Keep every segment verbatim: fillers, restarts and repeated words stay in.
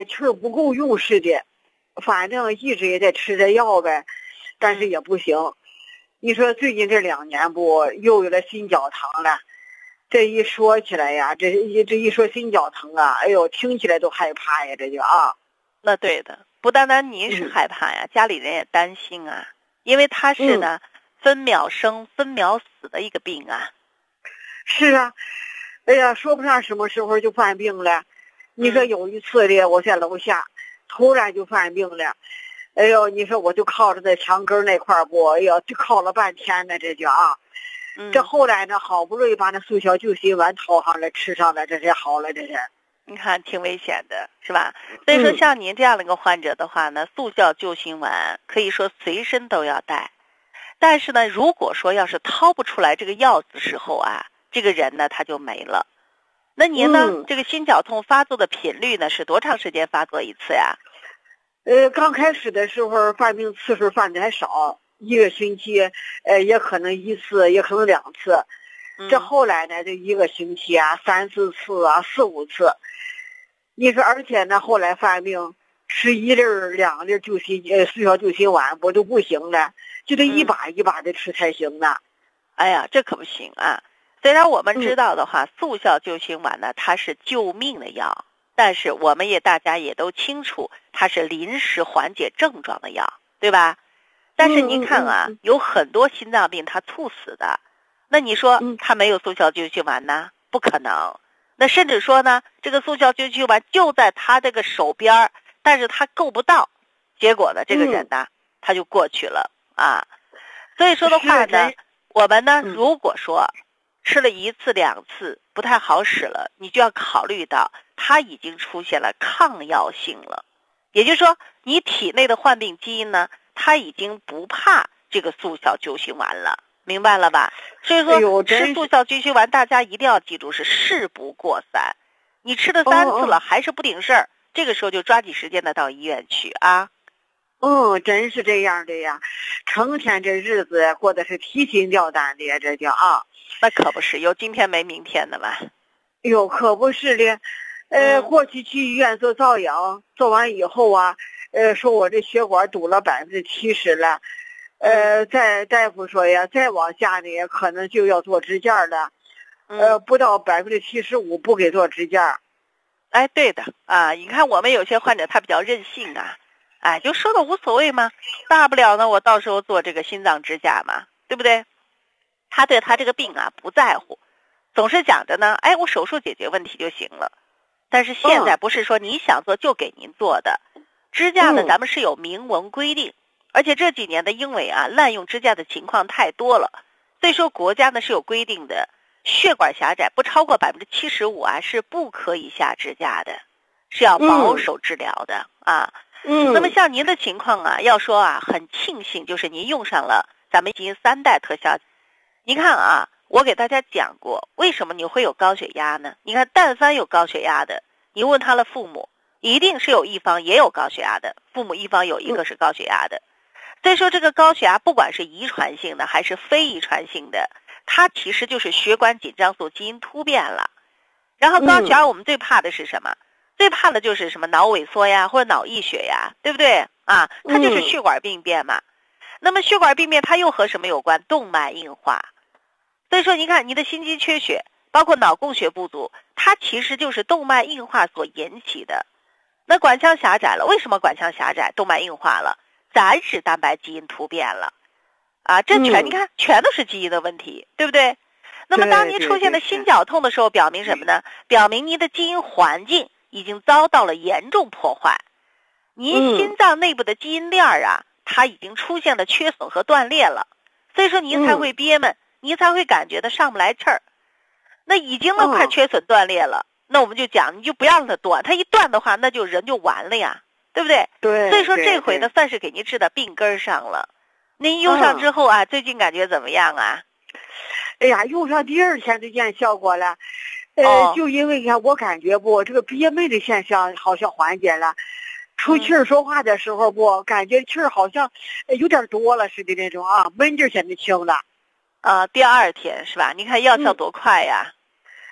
气儿不够用似的，反正一直也在吃着药呗，但是也不行。你说最近这两年不又有了心绞疼了，这一说起来呀，这一这一说心绞疼啊，哎呦，听起来都害怕呀，这就啊。 那对的，不单单您是害怕呀，嗯、家里人也担心啊，因为它是呢、嗯、分秒生分秒死的一个病啊。 是啊，哎呀，说不上什么时候就犯病了。你说有一次的，我在楼下，突然就犯病了。哎呦，你说我就靠着在墙根那块儿不，哎呦，就靠了半天呢，这就啊。 嗯、 这后来呢，好不容易把那速效救心丸掏上来吃上了，这才好了，这是。 你看挺危险的，是吧？所以说像您这样的一个患者的话呢，速效救心丸可以说随身都要带。但是呢，如果说要是掏不出来这个药的时候啊，这个人呢他就没了。那您呢、嗯、这个心绞痛发作的频率呢是多长时间发作一次呀？ 呃，刚开始的时候犯病次数犯的还少，一个星期呃也可能一次，也可能两次。嗯、这后来呢，这一个星期啊，三四次啊，四五次。你说，而且呢，后来犯病吃一粒儿、两粒救心呃速效救心丸不都不行了，就得一把一把的吃才行呢。 嗯、哎呀，这可不行啊！虽然我们知道的话，嗯、速效救心丸呢，它是救命的药，但是我们也大家也都清楚，它是临时缓解症状的药，对吧？但是您看啊， 嗯嗯嗯、 有很多心脏病它猝死的，那你说它没有速效救心丸呢？不可能。那甚至说呢，这个速效救心丸就在他这个手边，但是他够不到，结果呢，这个人呢，嗯、他就过去了啊。所以说的话呢，我们呢， 嗯、 如果说吃了一次两次不太好使了，你就要考虑到它已经出现了抗药性了，也就是说，你体内的患病基因呢，它已经不怕这个速效救心丸了。明白了吧？所以说吃速效救心丸，大家一定要记住是事不过三。你吃了三次了，还是不顶事儿，这个时候就抓紧时间的到医院去啊。 嗯，真是这样的呀，成天这日子过得是提心吊胆的呀，这叫啊。 那可不是，有今天没明天的吧？ 哟，可不是的。呃，嗯、过去去医院做造影，做完以后啊，呃，说我这血管堵了百分之七十了。呃，再大夫说呀，再往下呢，可能就要做支架了。呃，不到百分之七十五不给做支架。 哎，对的啊，你看我们有些患者他比较任性啊，哎，就说的无所谓嘛，大不了呢我到时候做这个心脏支架嘛，对不对？他对他这个病啊不在乎，总是讲着呢，哎，我手术解决问题就行了。但是现在不是说你想做就给您做的，嗯、支架呢咱们是有明文规定。而且这几年的因为啊滥用支架的情况太多了，所以说国家呢是有规定的，血管狭窄不超过百分之七十五啊是不可以下支架的，是要保守治疗的、嗯、啊。 嗯。 那么像您的情况啊，要说啊很庆幸就是您用上了咱们基因三代特效。您看啊，我给大家讲过，为什么你会有高血压呢？你看，但凡有高血压的，你问他的父母，一定是有一方也有高血压的，父母一方有一个是高血压的。嗯所以说这个高血压不管是遗传性的还是非遗传性的，它其实就是血管紧张素基因突变了。然后高血压我们最怕的是什么？嗯、最怕的就是什么脑萎缩呀或者脑溢血呀，对不对啊？它就是血管病变嘛。嗯、那么血管病变它又和什么有关？动脉硬化。所以说你看你的心肌缺血包括脑供血不足，它其实就是动脉硬化所引起的。那管腔狭窄了，为什么管腔狭窄动脉硬化了？咱是蛋白基因突变了啊，这全、嗯、你看全都是基因的问题，对不对？那么当您出现了心绞痛的时候，表明什么呢？表明您的基因环境已经遭到了严重破坏，您心脏内部的基因链啊，它已经出现了缺损和断裂了，所以说您才会憋闷，您才会感觉到上不来气儿。那已经都快缺损断裂了，那我们就讲，你就不要让它断，它一断的话，那就人就完了呀。对不对？ 对， 所以说这回呢，算是给您治到病根上了。您用上之后啊，嗯、最近感觉怎么样啊？ 哎呀，用上第二天就见效果了。呃，哦、就因为你看，我感觉不，这个憋闷的现象好像缓解了。出气儿说话的时候不，嗯、感觉气儿好像有点多了似的那种啊，闷劲儿现在轻了。 啊，第二天是吧？你看药效多快呀！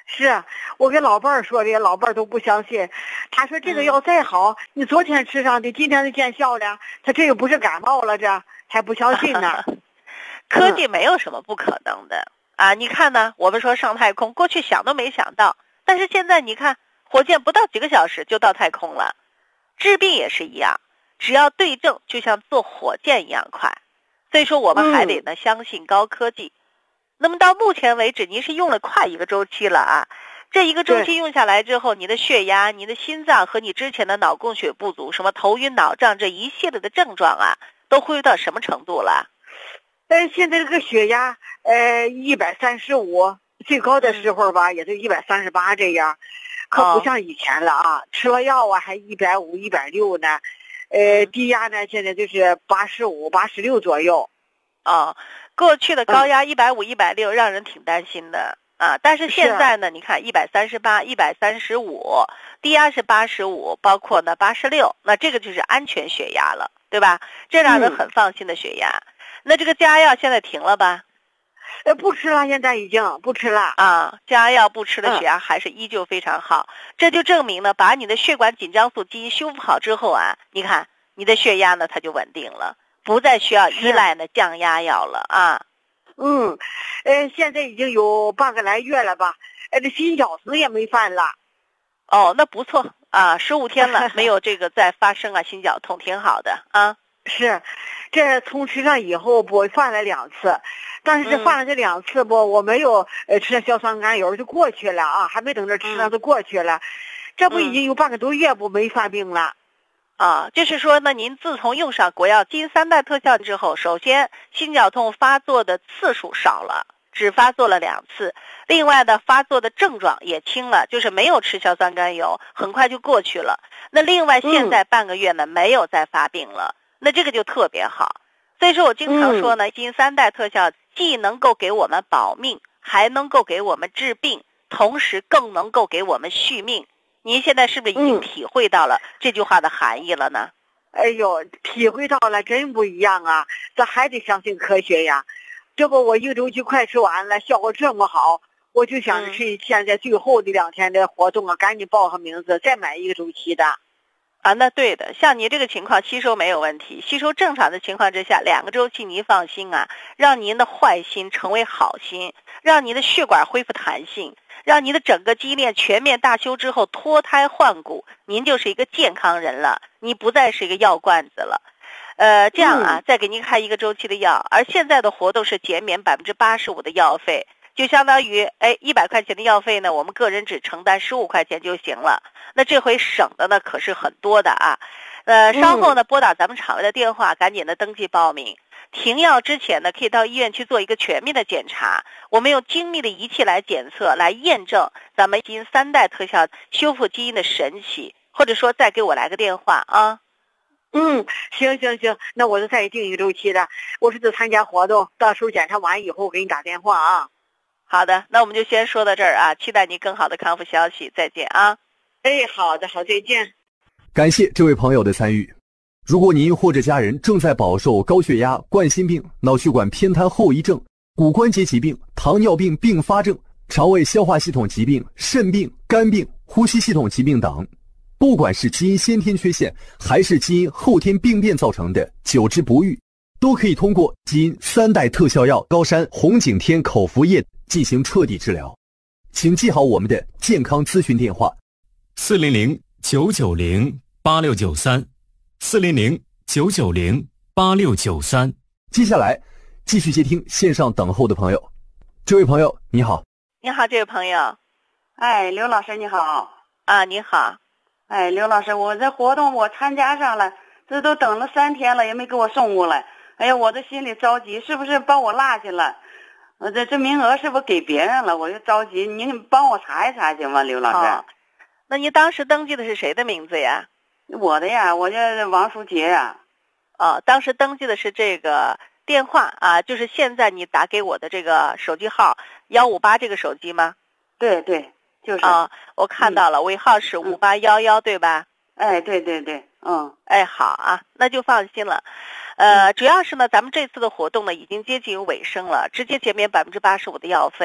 是我跟老伴儿说的，老伴儿都不相信。他说这个药再好，嗯、你昨天吃上的，今天就见效了。他这又不是感冒了，这还不相信呢。 科技没有什么不可能的、嗯、啊！你看呢？我们说上太空，过去想都没想到，但是现在你看，火箭不到几个小时就到太空了。治病也是一样，只要对症，就像坐火箭一样快。所以说，我们还得呢、嗯、相信高科技。那么到目前为止，您是用了快一个周期了啊！这一个周期用下来之后，你的血压、你的心脏和你之前的脑供血不足、什么头晕脑胀这一系列的症状啊，都恢复到什么程度了？ 呃，现在这个血压，呃，一百三十五，最高的时候吧，嗯、也就一百三十八这样，可不像以前了啊！哦、吃了药啊，还一百五、一百六呢，呃，低压呢，现在就是八十五、八十六左右。 哦，过去的高压一百五、一百六，让人挺担心的啊。但是现在呢，你看一百三十八、一百三十五，低压是八十五，包括呢八十六，那这个就是安全血压了，对吧？这让人很放心的血压。嗯、那这个加药现在停了吧？ 呃，不吃了，现在已经不吃了啊。加药不吃的血压还是依旧非常好，嗯、这就证明呢，把你的血管紧张素基因修复好之后啊，你看你的血压呢它就稳定了。不再需要依赖呢降压药了啊。 嗯，呃，现在已经有半个来月了吧？呃，这心绞痛也没犯了。 哦，那不错啊，十五天了，没有这个再发生啊心绞痛，挺好的啊。 是，这从吃上以后不犯了两次，但是这犯了这两次不，嗯、我没有呃吃硝酸甘油就过去了啊，还没等着吃呢就过去了，嗯、这不已经有半个多月不没犯病了。 啊，就是说呢，您自从用上国药基因三代特效之后，首先心绞痛发作的次数少了，只发作了两次。另外呢，发作的症状也轻了，就是没有吃硝酸甘油，很快就过去了。那另外现在半个月呢，嗯、没有再发病了，那这个就特别好。所以说我经常说呢，基因三代特效既能够给我们保命，还能够给我们治病，同时更能够给我们续命。您现在是不是已经体会到了这句话的含义了呢？ 嗯、哎呦，体会到了，真不一样啊！这还得相信科学呀。这不，我一个周期快吃完了，效果这么好，我就想着趁现在最后的两天的活动啊，赶紧报上名字，再买一个周期的。 啊，那对的，像你这个情况吸收没有问题，吸收正常的情况之下，两个周期您放心啊，让您的坏心成为好心，让您的血管恢复弹性，让您的整个基因链全面大修之后脱胎换骨，您就是一个健康人了，你不再是一个药罐子了。呃，这样啊，再给您开一个周期的药，而现在的活动是减免百分之八十五的药费。就相当于，哎，一百块钱的药费呢，我们个人只承担十五块钱就行了。那这回省的呢，可是很多的啊。呃，稍后呢，拨打咱们厂位的电话，赶紧的登记报名。停药之前呢，可以到医院去做一个全面的检查。我们用精密的仪器来检测，来验证咱们基因三代特效修复基因的神奇。或者说，再给我来个电话啊。 嗯，行行行，那我就再定一个周期的。我是去参加活动，到时候检查完以后给你打电话啊。 好的，那我们就先说到这儿啊，期待你更好的康复消息，再见啊。 哎，好的，好，再见。 感谢这位朋友的参与。如果您或者家人正在饱受高血压、冠心病、脑血管偏瘫后遗症、骨关节疾病、糖尿病并发症、肠胃消化系统疾病、肾病、肝病、呼吸系统疾病等，不管是基因先天缺陷还是基因后天病变造成的久治不愈，都可以通过基因三代特效药高山红景天口服液进行彻底治疗。请记好我们的健康咨询电话： 四零零九九零八六九三，四零零九九零八六九三。 接下来继续接听线上等候的朋友。这位朋友你好。 你好，这位朋友。 哎，刘老师你好。 啊，你好。 哎，刘老师，我这活动我参加上了，这都等了三天了，也没给我送过来。哎呀，我这心里着急，是不是把我落下了？我这这名额是不是给别人了？我就着急，您帮我查一查行吗，刘老师？ 哦，那您当时登记的是谁的名字呀？ 我的呀，我叫王淑杰呀。 哦，当时登记的是这个电话啊，就是现在你打给我的这个手机号幺五八这个手机吗？ 对对，就是。 啊、哦，我看到了，尾、嗯、号是五八一一，对吧？ 哎，对对对，嗯。 哎，好啊，那就放心了。呃，主要是呢，咱们这次的活动呢已经接近尾声了，直接减免百分之八十五的药费，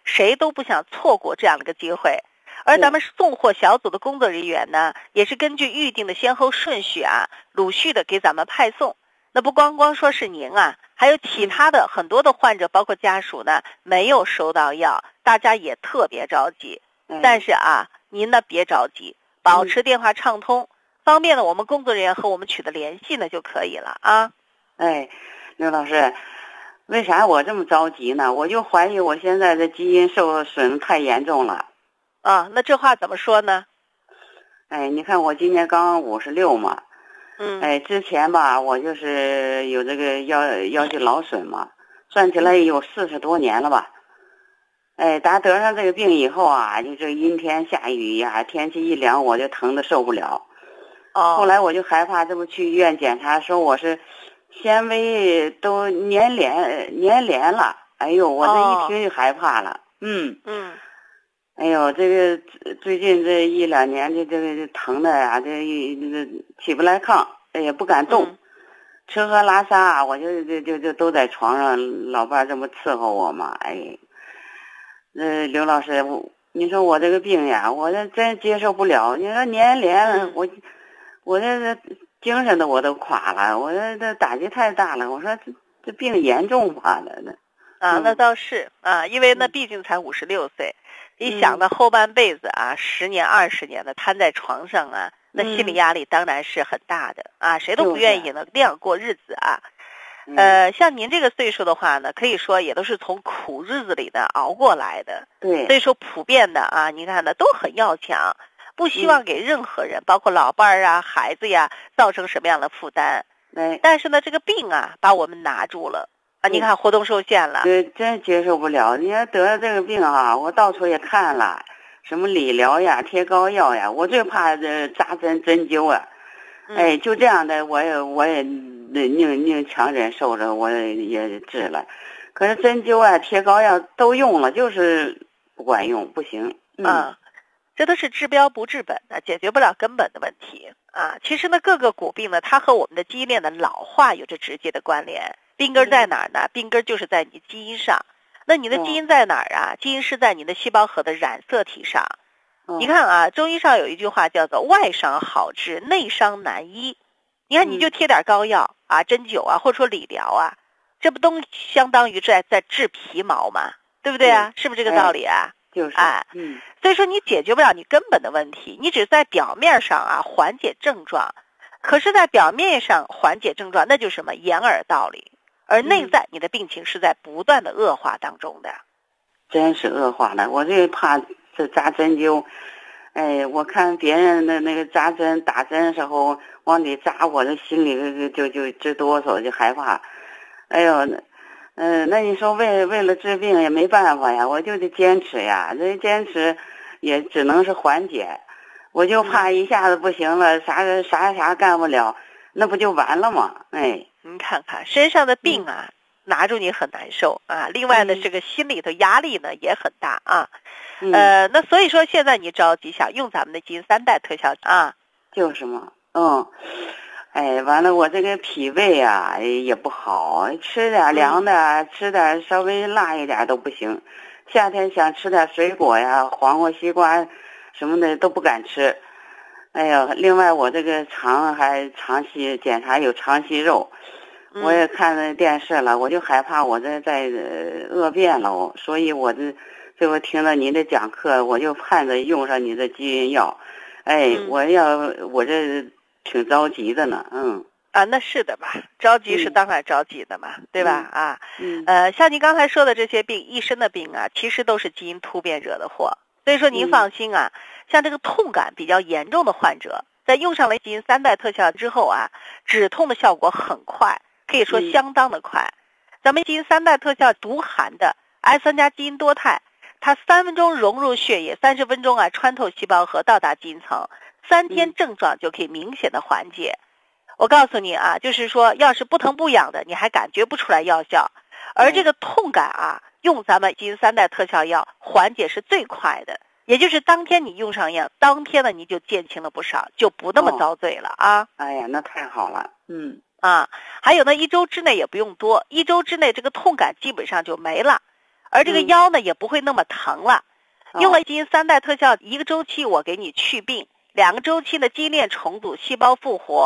谁都不想错过这样的一个机会。而咱们送货小组的工作人员呢，也是根据预定的先后顺序啊，陆续的给咱们派送。那不光光说是您啊，还有其他的很多的患者，包括家属呢，没有收到药，大家也特别着急。但是啊，您呢别着急，保持电话畅通，方便呢我们工作人员和我们取得联系呢就可以了啊。 哎，刘老师，为啥我这么着急呢？我就怀疑我现在的基因受损太严重了。 啊，那这话怎么说呢？ 哎，你看我今年刚五十六嘛， 嗯， 哎，之前吧，我就是有这个腰腰肌劳损嘛，算起来也有四十多年了吧。哎，打得上这个病以后啊，就这阴天下雨呀，天气一凉，我就疼得受不了。 哦， 后来我就害怕，这不去医院检查，说我是纤维都粘连粘连了。哎呦，我这一听就害怕了。哦、嗯嗯。 哎呦，这个最近这一两年的这个疼的呀，这这个起不来炕，也不敢动， 嗯、 吃喝拉撒，我就就就就都在床上，老伴这么伺候我嘛。哎，呃，刘老师，你说我这个病呀，我这真接受不了。你说粘连， 嗯、 我我这这精神的我都垮了，我这这打击太大了。我说这这病严重吧？那那啊，那倒是啊，因为那毕竟才五十六岁。一想到后半辈子啊，十年二十年的瘫在床上啊，那心理压力当然是很大的啊，谁都不愿意呢那样过日子啊。呃，像您这个岁数的话呢，可以说也都是从苦日子里呢熬过来的。 对， 所以说普遍的啊，你看呢都很要强，不希望给任何人，包括老伴儿啊、孩子呀，造成什么样的负担。 对， 但是呢，这个病啊，把我们拿住了。啊，你看活动受限了， 对，真接受不了。你要得了这个病啊，我到处也看了，什么理疗呀、贴膏药呀，我最怕这扎针针灸啊。 嗯、 哎，就这样的，我也我也宁宁强忍受着，我也也治了。可是针灸啊、贴膏药都用了，就是不管用，不行。嗯， 啊、这都是治标不治本的，解决不了根本的问题啊。其实呢，各个骨病呢，它和我们的基因链的老化有着直接的关联。病根在哪儿呢？病根就是在你基因上。那你的基因在哪儿啊？基因是在你的细胞核的染色体上。你看啊，中医上有一句话叫做外伤好治，内伤难医。你看，你就贴点膏药啊、针灸啊，或者说理疗啊，这不都相当于在在治皮毛吗？对不对啊？是不是这个道理啊？ 就是， 哎， 嗯， 所以说你解决不了你根本的问题，你只在表面上啊缓解症状，可是在表面上缓解症状，那就是什么掩耳盗铃。而内在你的病情是在不断的恶化当中的， 真是恶化了。我这怕这扎针灸，哎，我看别人的那个扎针打针的时候往里扎，我的心里就就直哆嗦，就害怕。哎呦，嗯、呃，那你说为为了治病也没办法呀，我就得坚持呀。这坚持也只能是缓解，我就怕一下子不行了，啥啥啥干不了，那不就完了吗？哎。 您看看身上的病啊，嗯、拿住你很难受啊。另外呢，嗯、这个心里头压力呢也很大啊。 嗯、 呃，那所以说现在你着急想用咱们的基因三代特效啊， 就是嘛，嗯，哎，完了我这个脾胃啊也不好，吃点凉的，嗯、吃点稍微辣一点都不行。夏天想吃点水果呀，黄瓜、西瓜什么的都不敢吃。哎呀，另外我这个肠还肠息检查有肠息肉。我也看那电视了，我就害怕我这在恶变了，所以我这这回听了您的讲课，我就盼着用上你的基因药。哎， 嗯、 我要我这挺着急的呢，嗯。 啊，那是的吧，着急是当然着急的嘛，嗯、对吧？啊， 嗯， 呃，像您刚才说的这些病，一身的病啊，其实都是基因突变惹的祸。所以说您放心啊，嗯、像这个痛感比较严重的患者，在用上了基因三代特效之后啊，止痛的效果很快。可以说相当的快，嗯、咱们基因三代特效独含的 S 三 加基因多肽，它三分钟融入血液，三十分钟啊穿透细胞核到达基因层，三天症状就可以明显的缓解。嗯、我告诉你啊，就是说要是不疼不痒的，你还感觉不出来药效，而这个痛感啊，用咱们基因三代特效药缓解是最快的，也就是当天你用上药，当天呢你就减轻了不少，就不那么遭罪了啊。 哦、哎呀，那太好了，嗯。 啊，还有呢，一周之内也不用多，一周之内这个痛感基本上就没了， 而这个腰呢、嗯、也不会那么疼了。用了基因三代特效，一个周期我给你去病，两个周期的肌链重组、细胞复活。